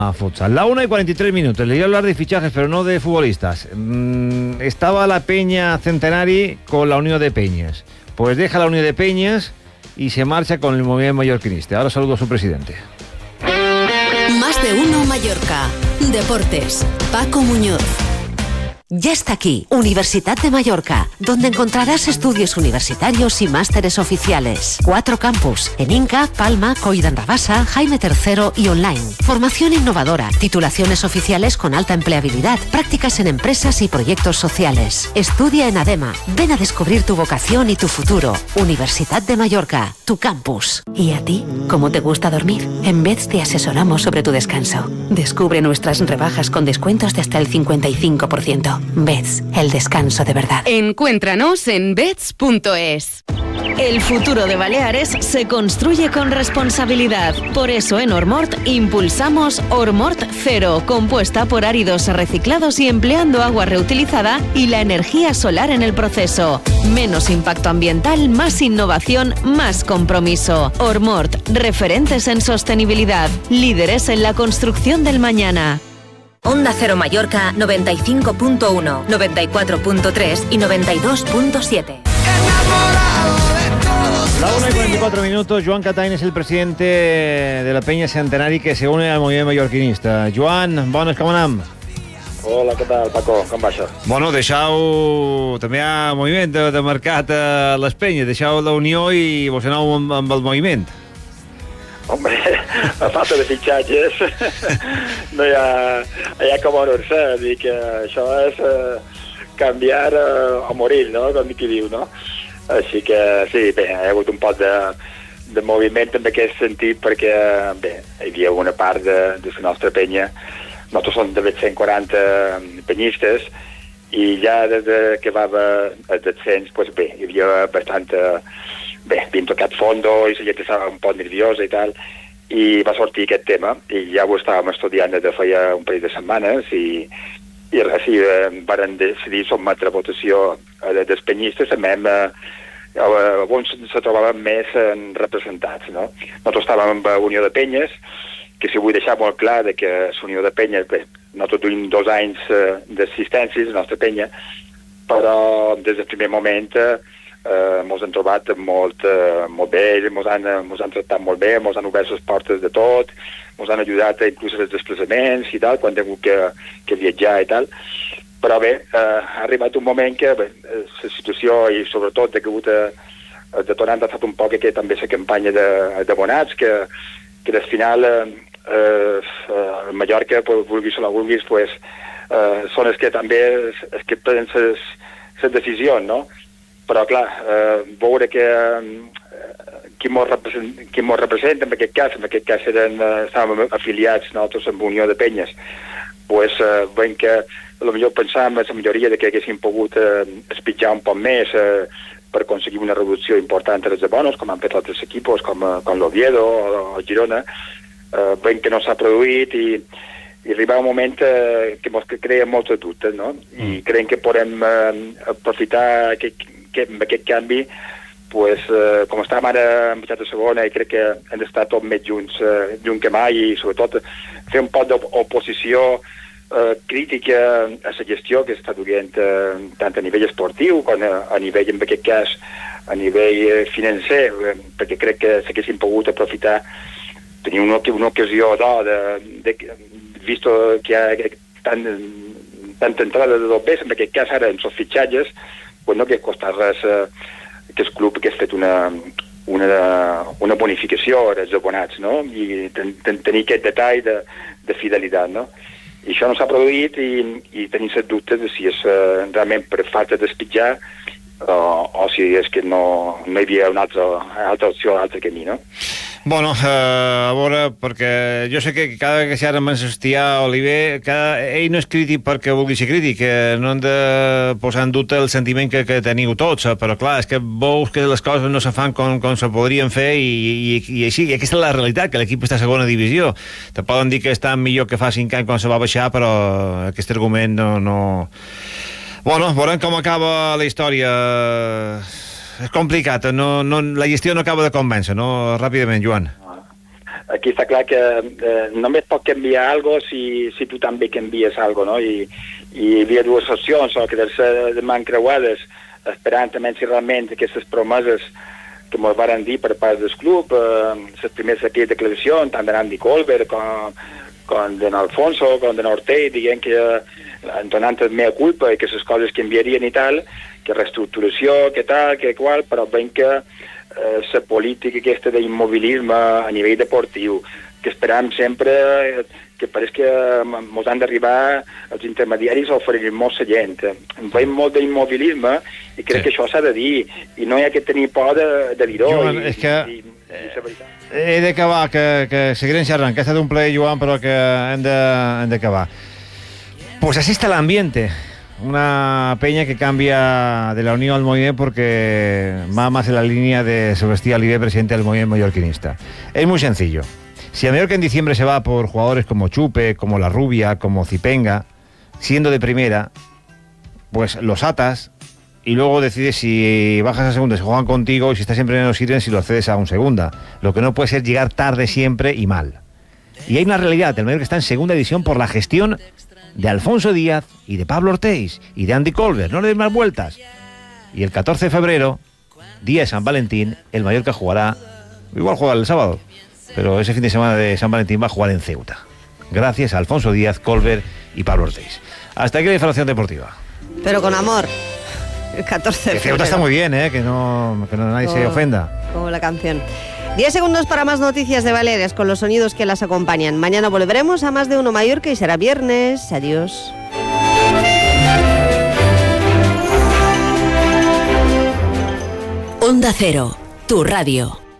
A futsal. La 1:43. Le iba a hablar de fichajes, pero no de futbolistas. Estaba la Peña Centenari con la Unión de Peñas. Pues deja la Unión de Peñas y se marcha con el movimiento mallorquinista. Ahora saludo a su presidente. Más de uno Mallorca. Deportes. Paco Muñoz. Ya está aquí, Universidad de Mallorca, donde encontrarás estudios universitarios y másteres oficiales. 4 campus, en Inca, Palma, Coll d'Arrabassa, Jaime III y online. Formación innovadora, titulaciones oficiales con alta empleabilidad, prácticas en empresas y proyectos sociales. Estudia en ADEMA, ven a descubrir tu vocación y tu futuro. Universidad de Mallorca, tu campus. ¿Y a ti? ¿Cómo te gusta dormir? En Beds te asesoramos sobre tu descanso. Descubre nuestras rebajas con descuentos de hasta el 55%. Beds, el descanso de verdad. Encuéntranos en beds.es. El futuro de Baleares se construye con responsabilidad. Por eso en Ormort impulsamos Ormort Cero, compuesta por áridos reciclados y empleando agua reutilizada y la energía solar en el proceso. Menos impacto ambiental, más innovación, más compromiso. Ormort, referentes en sostenibilidad, líderes en la construcción del mañana. Onda Cero Mallorca 95.1, 94.3 y 92.7. La 1:44. Joan Cataing és el presidente de la Peña Centenari que se une al moviment mallorquinista. Joan, bones, com anem? Hola, què tal, Paco? Com va això? Bueno, deixau... També hi ha moviment de mercat a les penyes. Deixau la Unió i vos aneu amb el moviment. Hombre, a falta de fitxatges no hi ha com honor-se. Dir que això és canviar o morir, no? Com qui diu, no? Així que sí, bé, hi ha hagut un poc de moviment en aquest sentit perquè, bé, hi havia una part de la nostra penya. Nosaltres som de 140 penyistes i ja des que va el descens, pues bé, hi havia bastant... Bé, havíem tocat fondo i la gent estava un poc nerviosa i tal, i va sortir aquest tema, i ja ho estàvem estudiant des de feia un parell de setmanes, i res, varen decidir sotmetre a votació dels penyistes, on se trobaven més representats, no? Nosaltres estàvem amb la Unió de Penyes, que si vull deixar molt clar de que la Unió de Penyes, bé, nosaltres duim 2 anys d'assistència, la nostra penya, però des del primer moment mos han trobat molt bé, mos han tractat molt bé, mos han obert les portes de tot, mos han ajudat inclús als desplaçaments i tal, quan hem hagut que viatjar i tal. Però bé, ha arribat un moment que la situació, i sobretot que ha hagut de tornant, ha estat un poc que també la campanya d'abonats, que al final a Mallorca, vulguis o no vulguis, són els que també prenen les decisions, no? Però, clar, veure que qui mos representa en aquest cas estàvem afiliats nosaltres amb Unió de Penyes, veiem que potser pensàvem la majoria que haguéssim pogut espitjar un poc més per aconseguir una reducció important dels abonos, com han fet altres equipos, com l'Oviedo o el Girona. Veiem que no s'ha produït i arriba un moment que ens crea molts dubtes, no? I creiem que podem aprofitar amb aquest canvi, com estàvem ara en mitjana segona, i crec que hem d'estar tots més junts que mai, i sobretot fer un poc d'oposició crítica a la gestió que està duent tant a nivell esportiu com a nivell, en aquest cas, a nivell financer, perquè crec que s'haguessin pogut aprofitar, tenir una ocasió d'or, vist que hi ha tanta entrada de dobbers, en aquest cas ara en els fitxatges, no hagués costat res que el club hagués fet una bonificació als abonats, no? I tenir aquest detall de fidelitat, no? I això no s'ha produït i tenim els dubtes de si és realment per falta d'espitjar o si és que no hi havia una altra opció, un altre camí, no? Bueno, a veure, perquè jo sé que cada vegada que s'ha de manifestar Oliver, ell no és crític perquè vulgui ser crític, no hem de posar en dubte el sentiment que teniu tots, però clar, és que veus que les coses no se fan com se podrien fer i així, i aquesta és la realitat, que l'equip està a segona divisió. Te poden dir que està millor que fa 5 anys quan se va baixar, però aquest argument no... Bueno, veurem com acaba la història. És complicat, la gestió no acaba de convèncer, no? Ràpidament, Joan. aquí està clar que només pot canviar algo si tu també canvies algo, no? I hi havia dues opcions, o quedar-se de mans creuades, esperant també si realment aquestes promeses que ens van dir per part del club, les primeres aquelles declaracions, tant d'Andy Colbert com d'en Alfonso, com d'en Ortega, dient que donant el mea culpa i que les coses canviarien i tal, que reestructuració, que tal, que qual, però veiem que la política aquesta d'immobilisme a nivell deportiu, que esperam sempre que pareix que ens han d'arribar els intermediaris a oferir molt la gent. Veiem molt d'immobilisme i crec que això s'ha de dir, i no hi ha que tenir por de dir-ho. Joan, és que he d'acabar, que seguirem xerrant, que ha estat un plaer, Joan, però que hem d'acabar. Pues así está el ambiente. Una peña que cambia de la Unión al movimiento porque va más en la línea de Sebastián Oliver, presidente del movimiento mallorquinista. Es muy sencillo. Si a Mallorca en diciembre se va por jugadores como Chupe, como La Rubia, como Zipenga, siendo de primera, pues los atas y luego decides si bajas a segunda, si juegan contigo, y si estás siempre en los sirven, si lo cedes a un segunda. Lo que no puede ser llegar tarde siempre y mal. Y hay una realidad, el Mallorca está en segunda división por la gestión de Alfonso Díaz y de Pablo Orteix y de Andy Colbert, no le den más vueltas. Y el 14 de febrero, día de San Valentín, el Mallorca jugará, igual juega el sábado, pero ese fin de semana de San Valentín va a jugar en Ceuta, gracias a Alfonso Díaz, Colbert y Pablo Orteix. Hasta aquí la información deportiva. Pero con amor. El 14 de febrero. Ceuta está muy bien, que no nadie se ofenda. Como la canción. 10 segundos para más noticias de Baleares con los sonidos que las acompañan. Mañana volveremos a Más de Uno Mallorca y será viernes. Adiós. Onda Cero, tu radio.